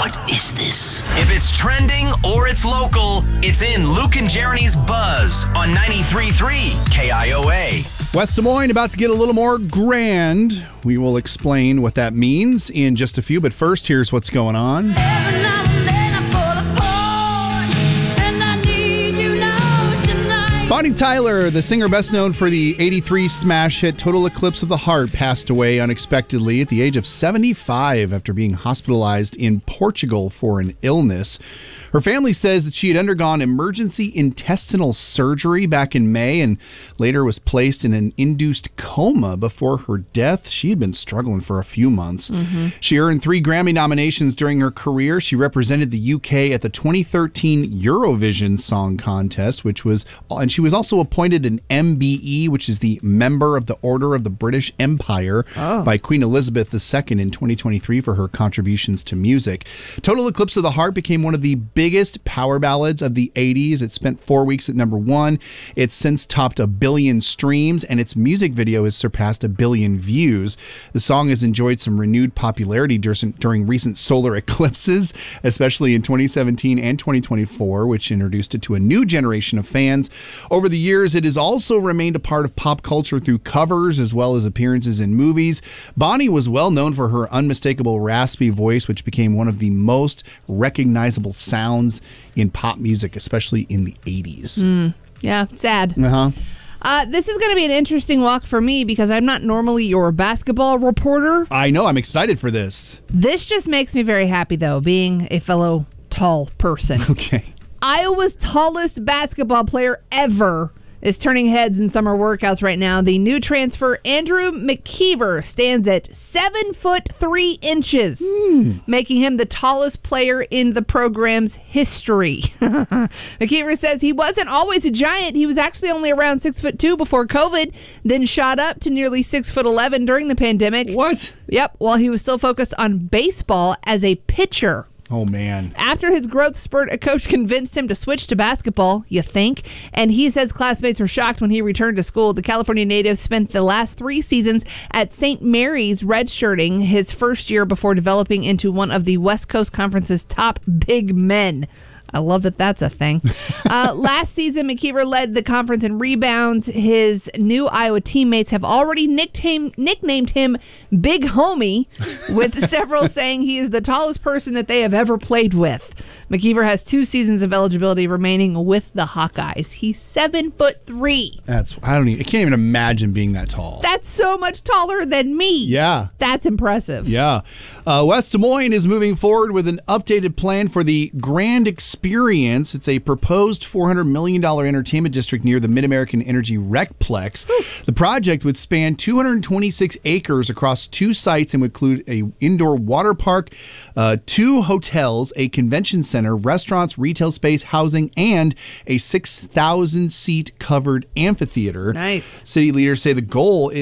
What is this? If it's trending or it's local, it's in Luke and Jeremy's Buzz on 93.3 KIOA. West Des Moines about to get a little more grand. We will explain what that means in just a few, but first, here's what's going on. Bonnie Tyler, the singer best known for the 83 smash hit Total Eclipse of the Heart, passed away unexpectedly at the age of 75 after being hospitalized in Portugal for an illness. Her family says that she had undergone emergency intestinal surgery back in May and later was placed in an induced coma before her death. She had been struggling for a few months. She earned 3 Grammy nominations during her career. She represented the UK at the 2013 Eurovision Song Contest, and she was also appointed an MBE, which is the Member of the Order of the British Empire, by Queen Elizabeth II in 2023 for her contributions to music. Total Eclipse of the Heart became one of the biggest power ballads of the 80s. It spent 4 weeks at number 1. It's since topped 1 billion streams, and its music video has surpassed 1 billion views. The song has enjoyed some renewed popularity during recent solar eclipses, especially in 2017 and 2024, which introduced it to a new generation of fans. Over the years, it has also remained a part of pop culture through covers as well as appearances in movies. Bonnie was well known for her unmistakable raspy voice, which became one of the most recognizable sounds in pop music, especially in the 80s. Yeah, sad. This is going to be an interesting walk for me because I'm not normally your basketball reporter. I know. I'm excited for this. This just makes me very happy, though, being a fellow tall person. Okay. Iowa's tallest basketball player ever is turning heads in summer workouts right now. The new transfer, Andrew McKeever, stands at 7'3", making him the tallest player in the program's history. McKeever says he wasn't always a giant. He was actually only around 6'2" before COVID, then shot up to nearly 6'11" during the pandemic. What? Yep, while he was still focused on baseball as a pitcher. Oh, man. After his growth spurt, a coach convinced him to switch to basketball, you think? And he says classmates were shocked when he returned to school. The California native spent the last 3 seasons at St. Mary's redshirting his first year before developing into one of the West Coast Conference's top big men. I love that that's a thing. Last season, McKeever led the conference in rebounds. His new Iowa teammates have already nicknamed him Big Homie, with several saying he is the tallest person that they have ever played with. McKeever has 2 seasons of eligibility remaining with the Hawkeyes. He's 7'3". I can't even imagine being that tall. That's so much taller than me. Yeah. That's impressive. Yeah. West Des Moines is moving forward with an updated plan for the Grand Experience. It's a proposed $400 million entertainment district near the Mid-American Energy Recplex. The project would span 226 acres across 2 sites and would include an indoor water park, 2 hotels, a convention center, restaurants, retail space, housing, and a 6,000-seat covered amphitheater. Nice. City leaders say the goal is